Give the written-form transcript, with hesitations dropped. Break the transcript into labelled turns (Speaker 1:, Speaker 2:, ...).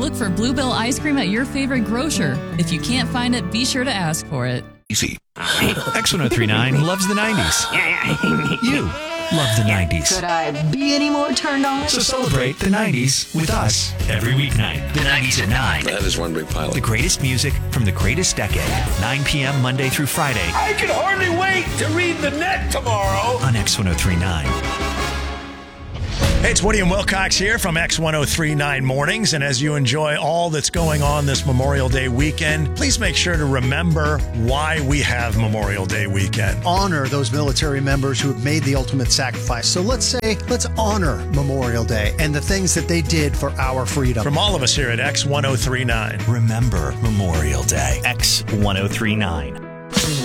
Speaker 1: Look for Bluebell ice cream at your favorite grocer. If you can't find it, be sure to ask for it.
Speaker 2: Easy. X1039 loves the 90s. You love the 90s.
Speaker 3: Could I be any more turned on?
Speaker 2: So celebrate the 90s with us every weeknight. The 90s at 9.
Speaker 4: That is one big pile.
Speaker 2: The greatest music from the greatest decade. 9 p.m. Monday through Friday.
Speaker 5: I can hardly wait to read the net tomorrow.
Speaker 2: On X1039.
Speaker 6: Hey, it's Woody and Wilcox here from X1039 Mornings. And as you enjoy all that's going on this Memorial Day weekend, please make sure to remember why we have Memorial Day weekend.
Speaker 7: Honor those military members who have made the ultimate sacrifice. So let's honor Memorial Day and the things that they did for our freedom.
Speaker 6: From all of us here at X1039.
Speaker 2: Remember Memorial Day. X1039.